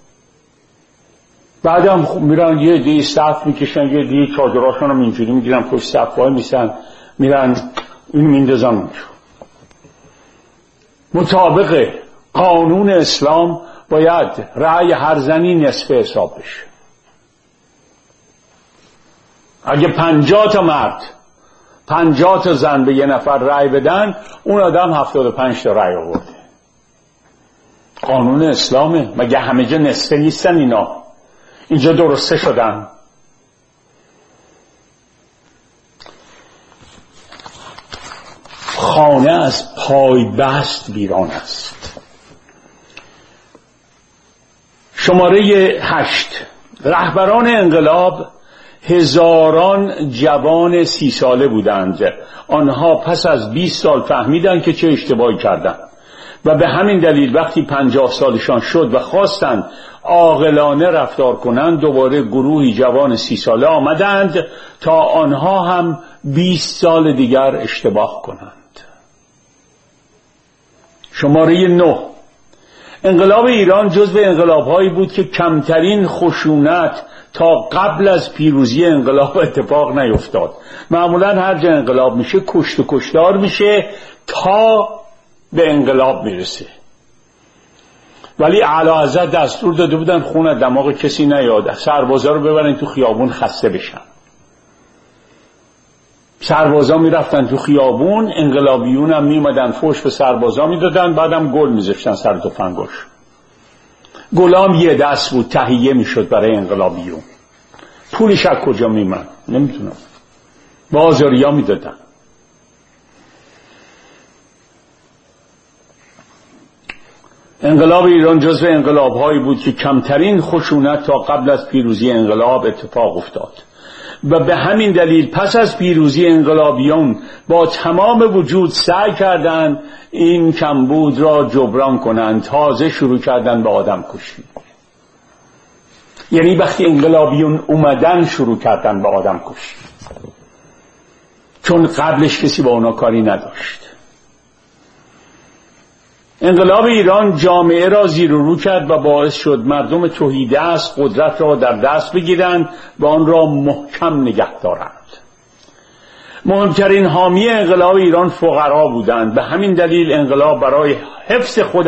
بعدم میرن یه دی صف میکشن، یه دی چادراشون هم اینجوری میگیرن پشت صف وای میسن، میرن این میندازن اونجا. مطابق قانون اسلام باید رأی هر زنی نصف حساب بشه. اگه 50 تا مرد 50 تا زن به یه نفر رأی بدن، اون آدم 75 تا رأی آورده. قانون اسلامه. مگه همه جا نصفه نیستن اینا؟ اینجا درسته شدن. خانه از پای بست ویران است. شماره 8. رهبران انقلاب هزاران جوان 30 ساله بودند. آنها پس از 20 سال فهمیدند که چه اشتباهی کردند و به همین دلیل وقتی 50 سالشان شد و خواستند عاقلانه رفتار کنند، دوباره گروهی جوان 30 ساله آمدند تا آنها هم 20 سال دیگر اشتباه کنند. شماره 9. انقلاب ایران جزو انقلاب‌هایی بود که کمترین خشونت تا قبل از پیروزی انقلاب اتفاق نیفتاد. معمولا هر جا انقلاب میشه کشت و کشتار میشه تا به انقلاب میرسه. ولی اعلیحضرت دستور داده بودن خون دماغ کسی نیاد، سربازا رو ببرن تو خیابون خسته بشن. سربازا میرفتن تو خیابون، انقلابیون هم میمدن فوش به سربازا میدادن، بعدم گل میذاشتن سر تفنگاش. گلام یه دست بود، تهیه میشد برای انقلابیون. پولش از کجا میمن؟ نمیتونم. بازاریا میدادن. انقلاب ایران جزو انقلاب‌هایی بود که کمترین خشونت تا قبل از پیروزی انقلاب اتفاق افتاد و به همین دلیل پس از پیروزی انقلابیون با تمام وجود سعی کردند این کمبود را جبران کنند. تازه شروع کردن به آدم کشی. یعنی وقتی انقلابیون اومدن شروع کردن به آدم کشی، چون قبلش کسی با اونا کاری نداشت. انقلاب ایران جامعه را زیر و رو کرد و باعث شد مردم تهیدست قدرت را در دست بگیرند و آن را محکم نگه دارند. مهمترین حامی انقلاب ایران فقرا بودند. به همین دلیل انقلاب برای حفظ خود